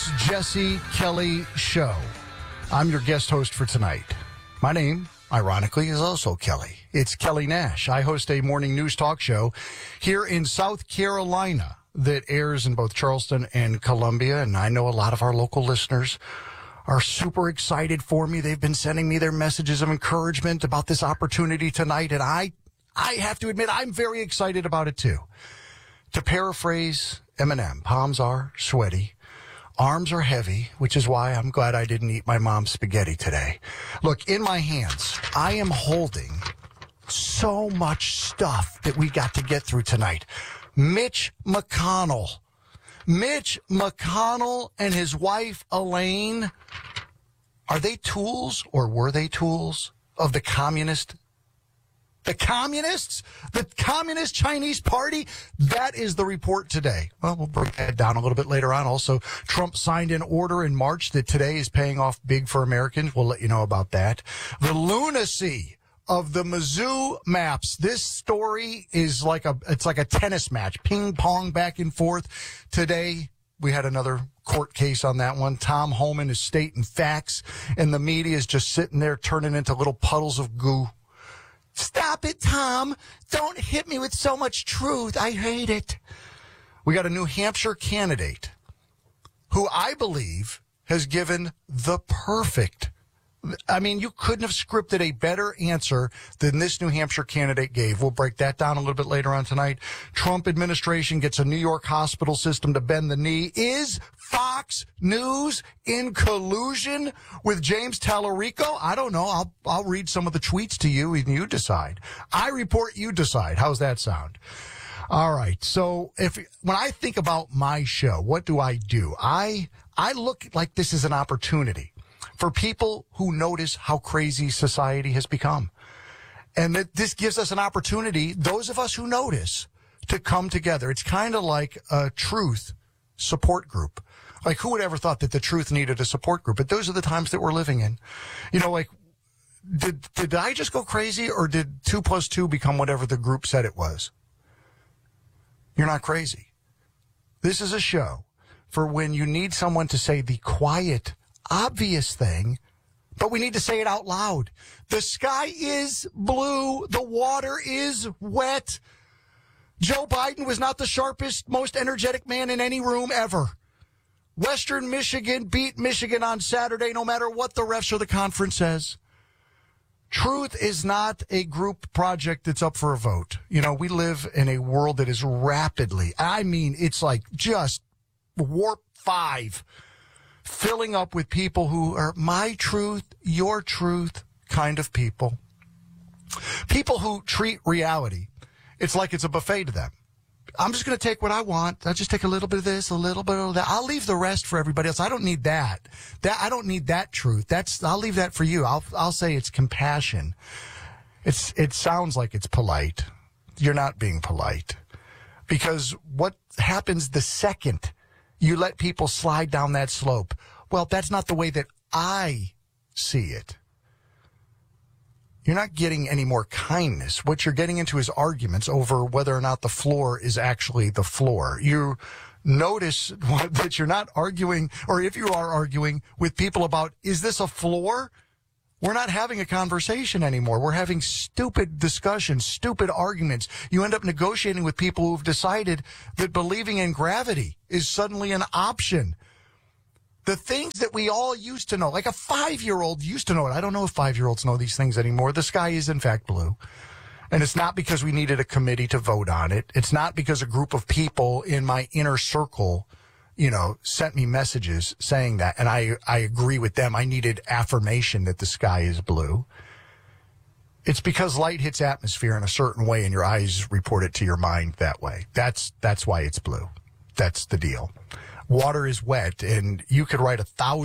Jesse Kelly Show. I'm your guest host for tonight. My name, ironically, is also Kelly. It's Kelly Nash. I host a morning news talk show here in South Carolina that airs in both Charleston and Columbia, and I know a lot of our local listeners are super excited for me. They've been sending me their messages of encouragement about this opportunity tonight, and I have to admit I'm very excited about it too. To paraphrase Eminem, palms are sweaty. Arms are heavy, which is why I'm glad I didn't eat my mom's spaghetti today. Look, in my hands, I am holding so much stuff that we got to get through tonight. Mitch McConnell. Mitch McConnell and his wife, Elaine, are they tools or were they tools of the communist? The communists? The Communist Chinese Party? That is the report today. Well, we'll break that down a little bit later on. Also, Trump signed an order in March that today is paying off big for Americans. We'll let you know about that. The lunacy of the Mizzou maps. This story is like a tennis match. Ping pong back and forth. Today, we had another court case on that one. Tom Homan is stating facts, and the media is just sitting there turning into little puddles of goo. Stop it, Tom. Don't hit me with so much truth. I hate it. We got a New Hampshire candidate who I believe has given the perfect. I mean, you couldn't have scripted a better answer than this New Hampshire candidate gave. We'll break that down a little bit later on tonight. Trump administration gets a New York hospital system to bend the knee. Is Fox News in collusion with James Tallarico? I don't know. I'll read some of the tweets to you and you decide. I report, you decide. How's that sound? All right. So when I think about my show, what do? I look like this is an opportunity for people who notice how crazy society has become. And that this gives us an opportunity, those of us who notice, to come together. It's kind of like a truth support group. Like, who would ever thought that the truth needed a support group? But those are the times that we're living in. You know, like, did I just go crazy, or did 2 + 2 become whatever the group said it was? You're not crazy. This is a show for when you need someone to say the quiet, obvious thing, but we need to say it out loud. The sky is blue. The water is wet. Joe Biden was not the sharpest, most energetic man in any room ever. Western Michigan beat Michigan on Saturday, no matter what the refs or the conference says. Truth is not a group project that's up for a vote. You know, we live in a world that is rapidly, I mean, it's like just warp 5, filling up with people who are my truth, your truth kind of people. People who treat reality, it's like it's a buffet to them. I'm just going to take what I want. I'll just take a little bit of this, a little bit of that. I'll leave the rest for everybody else. I don't need that. I don't need that truth. I'll leave that for you. I'll say it's compassion. It sounds like it's polite. You're not being polite. Because what happens the second you let people slide down that slope? Well, that's not the way that I see it. You're not getting any more kindness. What you're getting into is arguments over whether or not the floor is actually the floor. You notice that you're not arguing, or if you are arguing with people about, is this a floor? We're not having a conversation anymore. We're having stupid discussions, stupid arguments. You end up negotiating with people who've decided that believing in gravity is suddenly an option. The things that we all used to know, like a 5-year-old used to know it. I don't know if 5-year-olds know these things anymore. The sky is, in fact, blue. And it's not because we needed a committee to vote on it. It's not because a group of people in my inner circle, sent me messages saying that. And I agree with them. I needed affirmation that the sky is blue. It's because light hits atmosphere in a certain way and your eyes report it to your mind that way. That's why it's blue. That's the deal. Water is wet, and you could write a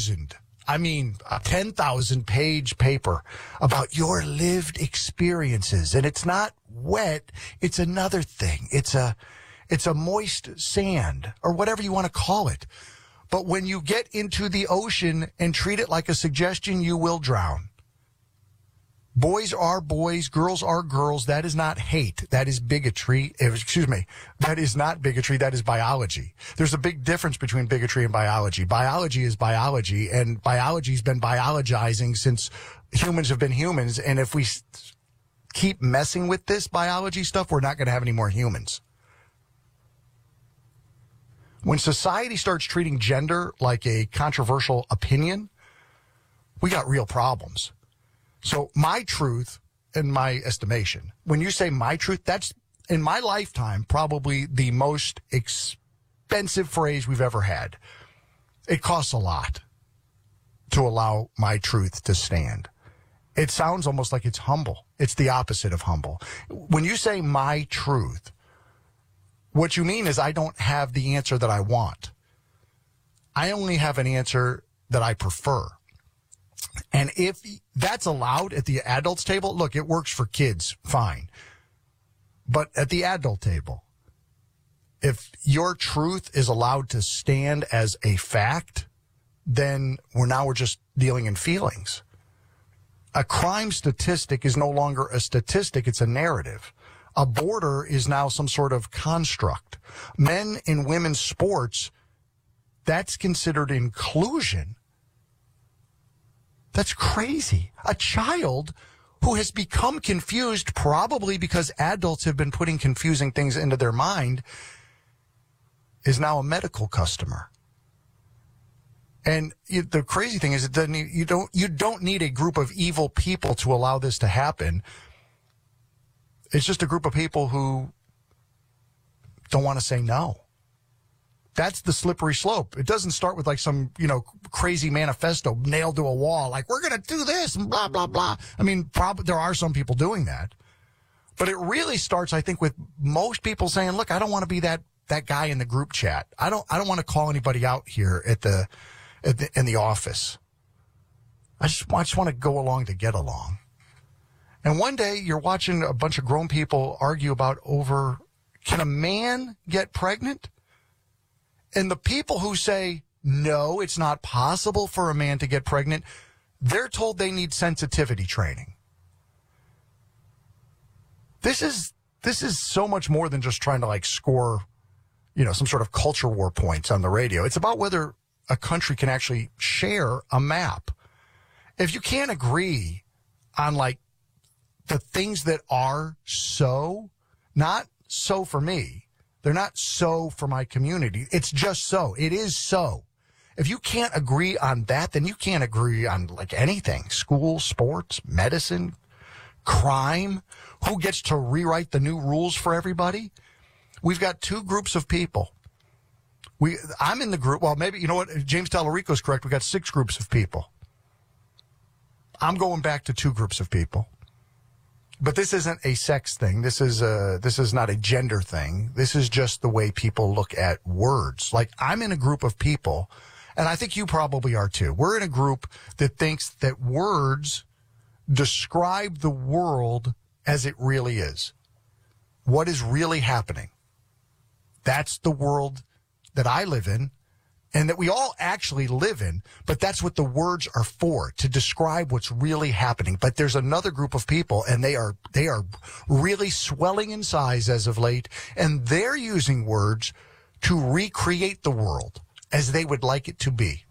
10,000-page paper about your lived experiences. And it's not wet. It's another thing. It's a moist sand, or whatever you want to call it. But when you get into the ocean and treat it like a suggestion, you will drown. Boys are boys, girls are girls. That is not hate. That is bigotry. Excuse me. That is not bigotry. That is biology. There's a big difference between bigotry and biology. Biology is biology, and biology's been biologizing since humans have been humans. And if we keep messing with this biology stuff, we're not going to have any more humans. When society starts treating gender like a controversial opinion, we got real problems. So my truth, in my estimation, when you say my truth, that's, in my lifetime, probably the most expensive phrase we've ever had. It costs a lot to allow my truth to stand. It sounds almost like it's humble. It's the opposite of humble. When you say my truth, what you mean is I don't have the answer that I want. I only have an answer that I prefer. And if that's allowed at the adults table, look, it works for kids, fine. But at the adult table, if your truth is allowed to stand as a fact, then we're just dealing in feelings. A crime statistic is no longer a statistic, it's a narrative. A border is now some sort of construct. Men and women's sports, that's considered inclusion. That's crazy. A child who has become confused, probably because adults have been putting confusing things into their mind, is now a medical customer. And the crazy thing is, you don't need a group of evil people to allow this to happen. It's just a group of people who don't want to say no. That's the slippery slope. It doesn't start with like some, crazy manifesto nailed to a wall, like we're going to do this and blah, blah, blah. I mean, probably there are some people doing that. But it really starts, I think, with most people saying, look, I don't want to be that guy in the group chat. I don't want to call anybody out here in the office. I just want to go along to get along. And one day you're watching a bunch of grown people argue about can a man get pregnant? And the people who say, no, it's not possible for a man to get pregnant, they're told they need sensitivity training. This is so much more than just trying to score, some sort of culture war points on the radio. It's about whether a country can actually share a map. If you can't agree on the things that are so, not so for me, they're not so for my community. It's just so. It is so. If you can't agree on that, then you can't agree on anything. School, sports, medicine, crime. Who gets to rewrite the new rules for everybody? We've got two groups of people. I'm in the group. Well, maybe, you know what? James Tallarico's correct. We got 6 groups of people. I'm going back to 2 groups of people. But this isn't a sex thing. This is not a gender thing. This is just the way people look at words. I'm in a group of people, and I think you probably are too. We're in a group that thinks that words describe the world as it really is. What is really happening? That's the world that I live in, and that we all actually live in, but that's what the words are for, to describe what's really happening. But there's another group of people, and they are really swelling in size as of late, and they're using words to recreate the world as they would like it to be.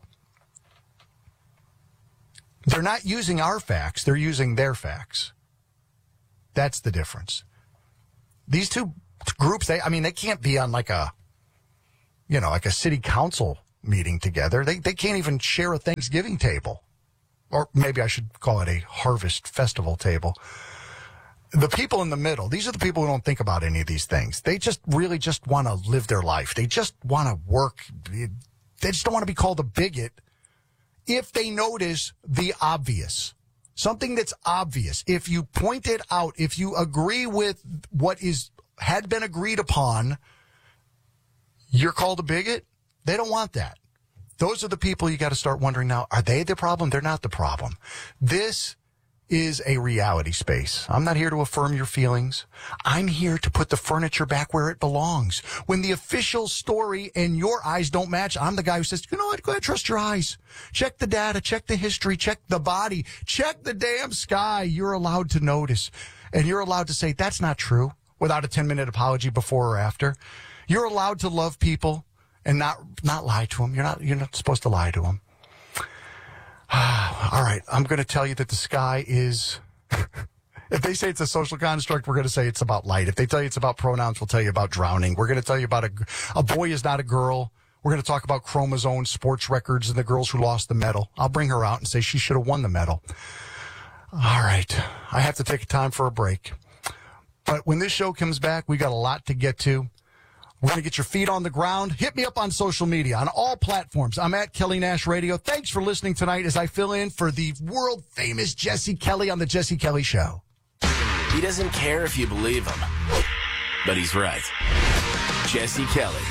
They're not using our facts, they're using their facts. That's the difference. These two groups, they can't be on like a city council meeting together. They can't even share a Thanksgiving table. Or maybe I should call it a harvest festival table. The people in the middle, these are the people who don't think about any of these things. They just really just want to live their life. They just want to work. They just don't want to be called a bigot if they notice the obvious. Something that's obvious. If you point it out, if you agree with what had been agreed upon, you're called a bigot? They don't want that. Those are the people you got to start wondering now, are they the problem? They're not the problem. This is a reality space. I'm not here to affirm your feelings. I'm here to put the furniture back where it belongs. When the official story and your eyes don't match, I'm the guy who says, you know what, go ahead, trust your eyes. Check the data, check the history, check the body, check the damn sky. You're allowed to notice. And you're allowed to say, that's not true, without a 10-minute apology before or after. You're allowed to love people and not lie to them. You're not supposed to lie to them. All right, I'm going to tell you that the sky is, if they say it's a social construct, we're going to say it's about light. If they tell you it's about pronouns, we'll tell you about drowning. We're going to tell you about a boy is not a girl. We're going to talk about chromosomes, sports records, and the girls who lost the medal. I'll bring her out and say she should have won the medal. All right, I have to take time for a break. But when this show comes back, we got a lot to get to. We're going to get your feet on the ground. Hit me up on social media, on all platforms. I'm at Kelly Nash Radio. Thanks for listening tonight as I fill in for the world-famous Jesse Kelly on The Jesse Kelly Show. He doesn't care if you believe him, but he's right. Jesse Kelly.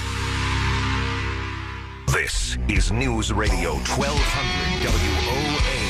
This is News Radio 1200 WOAI.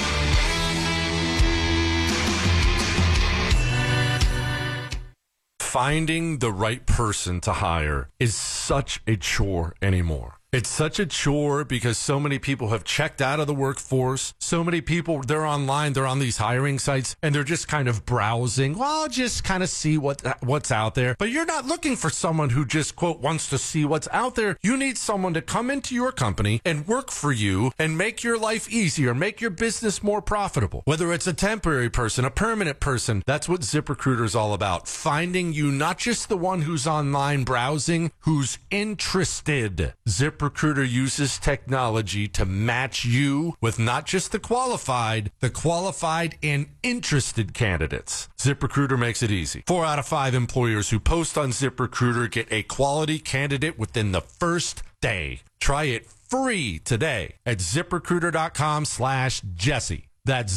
Finding the right person to hire is such a chore anymore. It's such a chore because so many people have checked out of the workforce. So many people, they're online, they're on these hiring sites, and they're just kind of browsing. Well, just kind of see what's out there. But you're not looking for someone who just, quote, wants to see what's out there. You need someone to come into your company and work for you and make your life easier, make your business more profitable. Whether it's a temporary person, a permanent person, that's what ZipRecruiter is all about. Finding you not just the one who's online browsing, who's interested. ZipRecruiter uses technology to match you with not just the qualified and interested candidates. ZipRecruiter makes it easy. 4 out of 5 employers who post on ZipRecruiter get a quality candidate within the first day. Try it free today at ZipRecruiter.com/Jesse. That's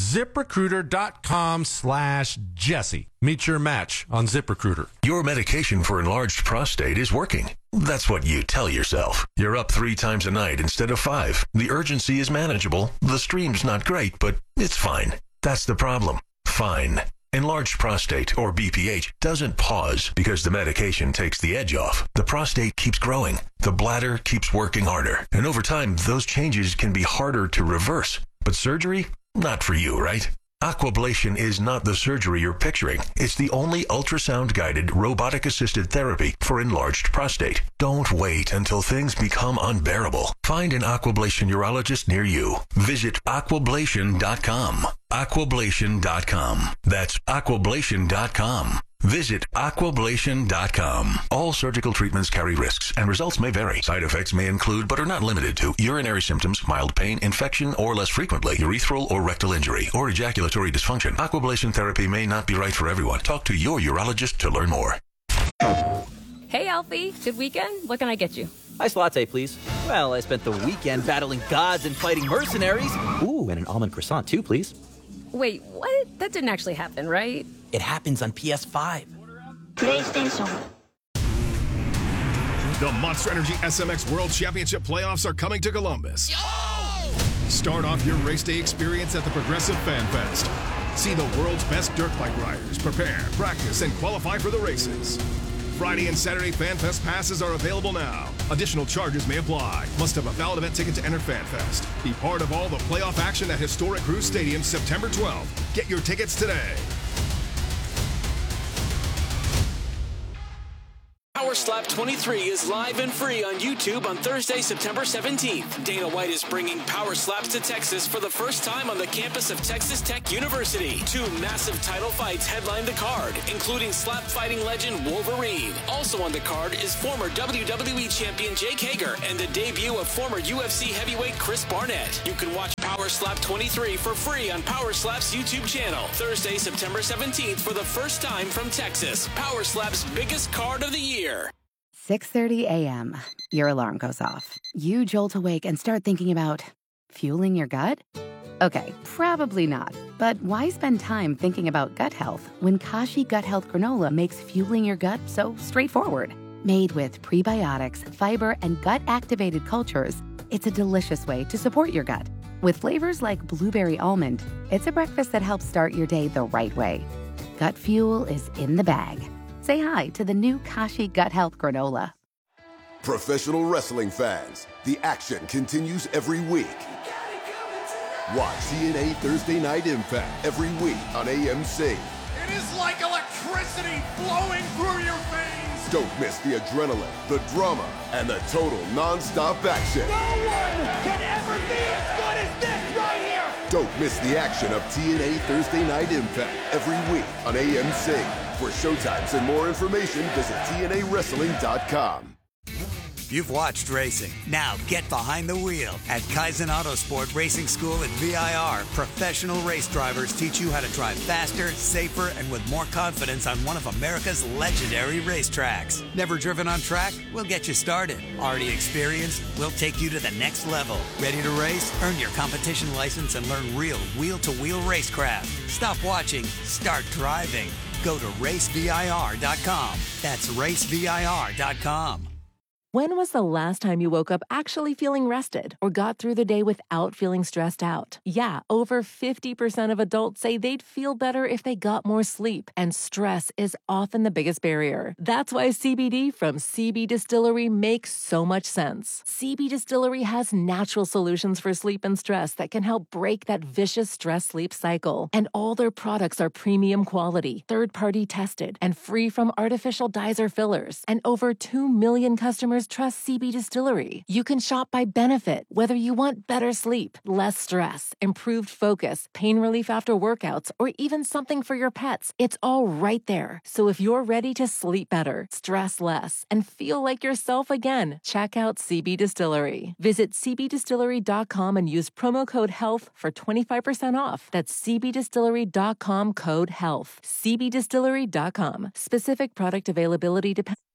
ZipRecruiter.com/Jesse. Meet your match on ZipRecruiter. Your medication for enlarged prostate is working. That's what you tell yourself. You're up 3 times a night instead of 5. The urgency is manageable. The stream's not great, but it's fine. That's the problem. Fine. Enlarged prostate, or BPH, doesn't pause because the medication takes the edge off. The prostate keeps growing. The bladder keeps working harder. And over time, those changes can be harder to reverse. But surgery? Not for you, right? Aquablation is not the surgery you're picturing. It's the only ultrasound-guided, robotic-assisted therapy for enlarged prostate. Don't wait until things become unbearable. Find an Aquablation urologist near you. Visit aquablation.com. Aquablation.com. That's aquablation.com. Visit aquablation.com. All surgical treatments carry risks, and results may vary. Side effects may include, but are not limited to, urinary symptoms, mild pain, infection, or less frequently, urethral or rectal injury, or ejaculatory dysfunction. Aquablation therapy may not be right for everyone. Talk to your urologist to learn more. Hey, Alfie. Good weekend? What can I get you? Iced latte, please. Well, I spent the weekend battling gods and fighting mercenaries. Ooh, and an almond croissant, too, please. Wait, what? That didn't actually happen, right? It happens on PS5. PlayStation. The Monster Energy SMX World Championship playoffs are coming to Columbus. Start off your race day experience at the Progressive Fan Fest. See the world's best dirt bike riders prepare, practice, and qualify for the races. Friday and Saturday Fan Fest passes are available now. Additional charges may apply. Must have a valid event ticket to enter Fan Fest. Be part of all the playoff action at historic Cruise Stadium September 12th. Get your tickets today. Power Slap 23 is live and free on YouTube on Thursday, September 17th. Dana White is bringing Power Slaps to Texas for the first time on the campus of Texas Tech University. 2 massive title fights headline the card, including slap fighting legend Wolverine. Also on the card is former WWE champion Jake Hager and the debut of former UFC heavyweight Chris Barnett. You can watch Power Slap 23 for free on Power Slap's YouTube channel. Thursday, September 17th for the first time from Texas. Power Slap's biggest card of the year. 6:30 a.m. Your alarm goes off. You jolt awake and start thinking about fueling your gut? Okay, probably not. But why spend time thinking about gut health when Kashi Gut Health Granola makes fueling your gut so straightforward? Made with prebiotics, fiber, and gut-activated cultures, it's a delicious way to support your gut. With flavors like blueberry almond, it's a breakfast that helps start your day the right way. Gut Fuel is in the bag. Say hi to the new Kashi Gut Health Granola. Professional wrestling fans, the action continues every week. Watch TNA Thursday Night Impact every week on AMC. It is like electricity flowing through your veins. Don't miss the adrenaline, the drama, and the total non-stop action. No one can ever be as good as this right here. Don't miss the action of TNA Thursday Night Impact every week on AMC. For showtimes and more information, visit TNAWrestling.com. You've watched racing. Now get behind the wheel. At Kaizen Autosport Racing School at VIR, professional race drivers teach you how to drive faster, safer, and with more confidence on one of America's legendary racetracks. Never driven on track? We'll get you started. Already experienced? We'll take you to the next level. Ready to race? Earn your competition license and learn real wheel-to-wheel racecraft. Stop watching. Start driving. Go to racevir.com. That's racevir.com. When was the last time you woke up actually feeling rested or got through the day without feeling stressed out? Yeah, over 50% of adults say they'd feel better if they got more sleep, and stress is often the biggest barrier. That's why CBD from CB Distillery makes so much sense. CB Distillery has natural solutions for sleep and stress that can help break that vicious stress-sleep cycle. And all their products are premium quality, third-party tested, and free from artificial dyes or fillers. And over 2 million customers trust CB Distillery. You can shop by benefit, whether you want better sleep, less stress, improved focus, pain relief after workouts, or even something for your pets. It's all right there. So if you're ready to sleep better, stress less, and feel like yourself again, check out CB Distillery. Visit cbdistillery.com and use promo code HEALTH for 25% off. That's cbdistillery.com code HEALTH. cbdistillery.com. Specific product availability depends.